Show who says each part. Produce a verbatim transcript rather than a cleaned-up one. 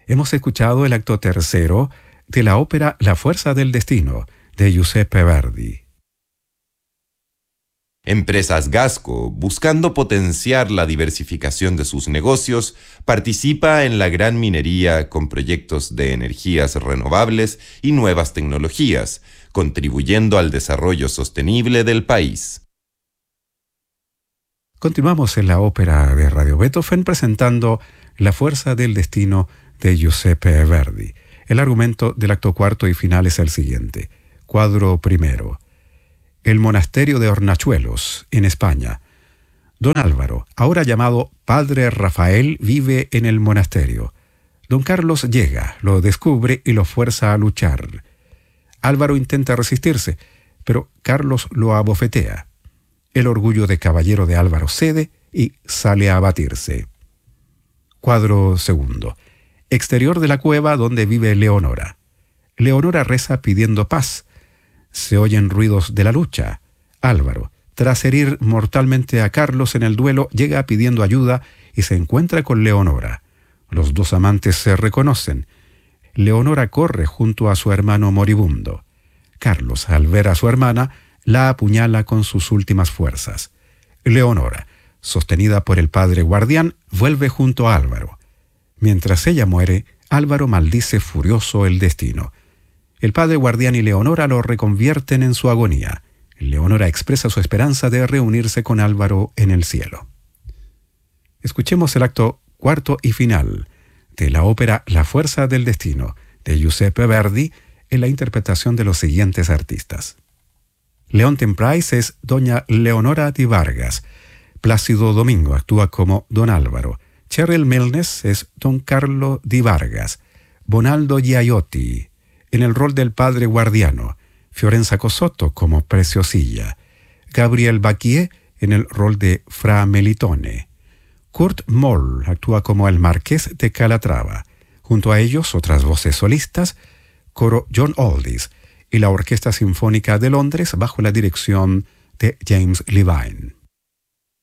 Speaker 1: Hemos escuchado el acto tercero de la ópera La fuerza del destino, de Giuseppe Verdi.
Speaker 2: Empresas Gasco, buscando potenciar la diversificación de sus negocios, participa en la gran minería con proyectos de energías renovables y nuevas tecnologías, contribuyendo al desarrollo sostenible del país.
Speaker 1: Continuamos en la ópera de Radio Beethoven presentando La fuerza del destino de Giuseppe Verdi. El argumento del acto cuarto y final es el siguiente. Cuadro primero. El monasterio de Hornachuelos, en España. Don Álvaro, ahora llamado Padre Rafael, vive en el monasterio. Don Carlos llega, lo descubre y lo fuerza a luchar. Álvaro intenta resistirse, pero Carlos lo abofetea. El orgullo de caballero de Álvaro cede y sale a batirse. Cuadro segundo. Exterior de la cueva donde vive Leonora. Leonora reza pidiendo paz. Se oyen ruidos de la lucha. Álvaro, tras herir mortalmente a Carlos en el duelo, llega pidiendo ayuda y se encuentra con Leonora. Los dos amantes se reconocen. Leonora corre junto a su hermano moribundo. Carlos, al ver a su hermana, la apuñala con sus últimas fuerzas. Leonora, sostenida por el padre guardián, vuelve junto a Álvaro. Mientras ella muere, Álvaro maldice furioso el destino. El padre guardián y Leonora lo reconvierten en su agonía. Leonora expresa su esperanza de reunirse con Álvaro en el cielo. Escuchemos el acto cuarto y final de la ópera La fuerza del destino, de Giuseppe Verdi, en la interpretación de los siguientes artistas. Leontyne Price es doña Leonora di Vargas. Plácido Domingo actúa como don Álvaro. Cheryl Milnes es don Carlo di Vargas. Bonaldo Giaiotti en el rol del padre guardiano. Fiorenza Cosotto como Preciosilla. Gabriel Bacquier en el rol de Fra Melitone. Kurt Moll actúa como el Marqués de Calatrava. Junto a ellos, otras voces solistas, coro John Aldis y la Orquesta Sinfónica de Londres bajo la dirección de James Levine.